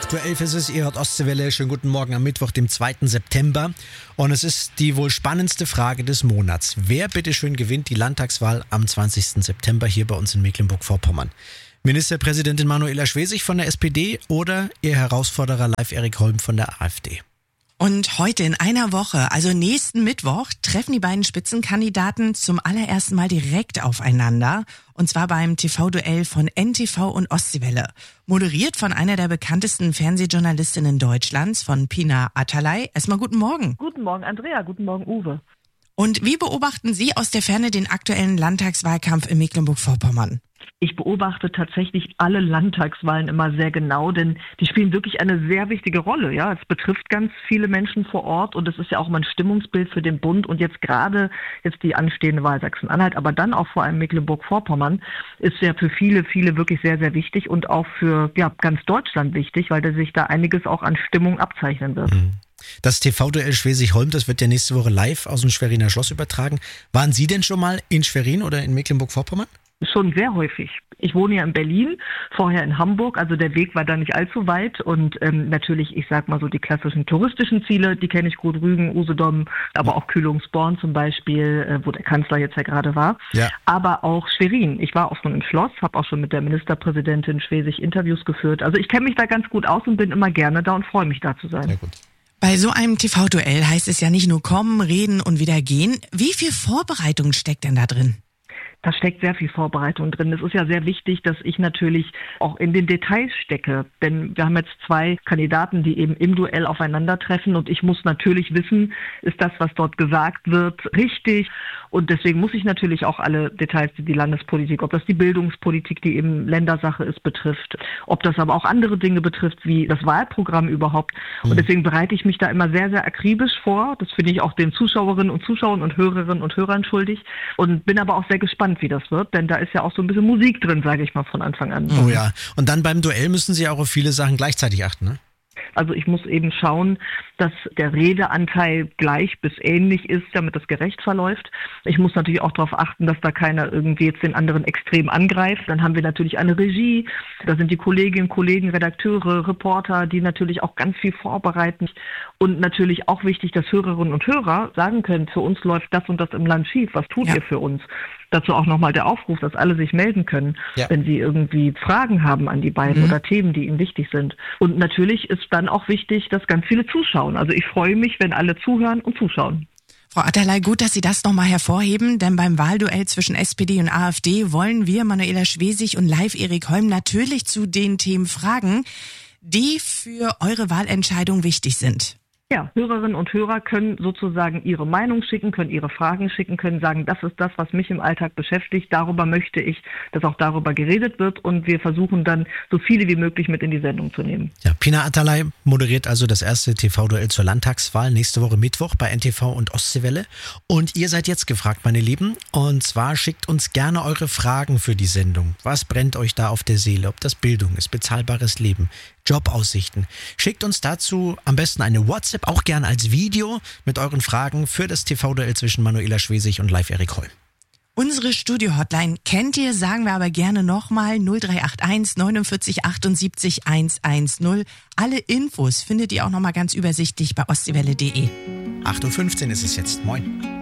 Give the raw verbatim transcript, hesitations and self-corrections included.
acht Uhr elf ist es, ihr hört Ostseewelle. Schönen guten Morgen am Mittwoch, dem zweiten September. Und es ist die wohl spannendste Frage des Monats. Wer bitteschön gewinnt die Landtagswahl am zwanzigsten September hier bei uns in Mecklenburg-Vorpommern? Ministerpräsidentin Manuela Schwesig von der S P D oder ihr Herausforderer Leif Erik Holm von der AfD? Und heute in einer Woche, also nächsten Mittwoch, treffen die beiden Spitzenkandidaten zum allerersten Mal direkt aufeinander. Und zwar beim T V-Duell von N T V und Ostseewelle. Moderiert von einer der bekanntesten Fernsehjournalistinnen Deutschlands, von Pina Atalay. Erstmal guten Morgen. Guten Morgen, Andrea. Guten Morgen, Uwe. Und wie beobachten Sie aus der Ferne den aktuellen Landtagswahlkampf in Mecklenburg-Vorpommern? Ich beobachte tatsächlich alle Landtagswahlen immer sehr genau, denn die spielen wirklich eine sehr wichtige Rolle. Ja, es betrifft ganz viele Menschen vor Ort und es ist ja auch mal ein Stimmungsbild für den Bund. Und jetzt gerade jetzt die anstehende Wahl Sachsen-Anhalt, aber dann auch vor allem Mecklenburg-Vorpommern ist ja für viele, viele wirklich sehr, sehr wichtig und auch für ja ganz Deutschland wichtig, weil da sich da einiges auch an Stimmung abzeichnen wird. Mhm. Das T V-Duell Schwesig-Holm, das wird ja nächste Woche live aus dem Schweriner Schloss übertragen. Waren Sie denn schon mal in Schwerin oder in Mecklenburg-Vorpommern? Schon sehr häufig. Ich wohne ja in Berlin, vorher in Hamburg, also der Weg war da nicht allzu weit und ähm, natürlich, ich sag mal so, die klassischen touristischen Ziele, die kenne ich gut, Rügen, Usedom, aber auch Kühlungsborn zum Beispiel, äh, wo der Kanzler jetzt ja gerade war, ja. Aber auch Schwerin. Ich war auch schon im Schloss, habe auch schon mit der Ministerpräsidentin Schwesig Interviews geführt, also ich kenne mich da ganz gut aus und bin immer gerne da und freue mich da zu sein. Sehr gut. Bei so einem T V-Duell heißt es ja nicht nur kommen, reden und wieder gehen. Wie viel Vorbereitung steckt denn da drin? Da steckt sehr viel Vorbereitung drin. Es ist ja sehr wichtig, dass ich natürlich auch in den Details stecke. Denn wir haben jetzt zwei Kandidaten, die eben im Duell aufeinandertreffen. Und ich muss natürlich wissen, ist das, was dort gesagt wird, richtig? Und deswegen muss ich natürlich auch alle Details, die die Landespolitik, ob das die Bildungspolitik, die eben Ländersache ist, betrifft, ob das aber auch andere Dinge betrifft, wie das Wahlprogramm überhaupt. Mhm. Und deswegen bereite ich mich da immer sehr, sehr akribisch vor. Das finde ich auch den Zuschauerinnen und Zuschauern und Hörerinnen und Hörern schuldig. Und bin aber auch sehr gespannt, wie das wird, denn da ist ja auch so ein bisschen Musik drin, sage ich mal, von Anfang an. Oh ja, und dann beim Duell müssen Sie auch auf viele Sachen gleichzeitig achten, ne? Also ich muss eben schauen, dass der Redeanteil gleich bis ähnlich ist, damit das gerecht verläuft. Ich muss natürlich auch darauf achten, dass da keiner irgendwie jetzt den anderen extrem angreift. Dann haben wir natürlich eine Regie, da sind die Kolleginnen, Kollegen, Redakteure, Reporter, die natürlich auch ganz viel vorbereiten. Und natürlich auch wichtig, dass Hörerinnen und Hörer sagen können, für uns läuft das und das im Land schief, was tut ja. ihr für uns? Dazu auch nochmal der Aufruf, dass alle sich melden können, ja. wenn sie irgendwie Fragen haben an die beiden mhm. oder Themen, die ihnen wichtig sind. Und natürlich ist dann auch wichtig, dass ganz viele zuschauen. Also ich freue mich, wenn alle zuhören und zuschauen. Frau Atalay, gut, dass Sie das nochmal hervorheben, denn beim Wahlduell zwischen S P D und AfD wollen wir Manuela Schwesig und Leif Erik Holm natürlich zu den Themen fragen, die für eure Wahlentscheidung wichtig sind. Ja, Hörerinnen und Hörer können sozusagen ihre Meinung schicken, können ihre Fragen schicken, können sagen, das ist das, was mich im Alltag beschäftigt. Darüber möchte ich, dass auch darüber geredet wird und wir versuchen dann, so viele wie möglich mit in die Sendung zu nehmen. Ja, Pina Atalay moderiert also das erste T V-Duell zur Landtagswahl nächste Woche Mittwoch bei N T V und Ostseewelle. Und ihr seid jetzt gefragt, meine Lieben. Und zwar schickt uns gerne eure Fragen für die Sendung. Was brennt euch da auf der Seele? Ob das Bildung ist, bezahlbares Leben, Jobaussichten. Schickt uns dazu am besten eine WhatsApp, auch gerne als Video mit euren Fragen für das T V-Duell zwischen Manuela Schwesig und Leif Erik Holm. Unsere Studio-Hotline kennt ihr, sagen wir aber gerne nochmal null drei acht eins neunundvierzig achtundsiebzig hundertzehn. Alle Infos findet ihr auch nochmal ganz übersichtlich bei ostseewelle punkt de. acht Uhr fünfzehn ist es jetzt. Moin.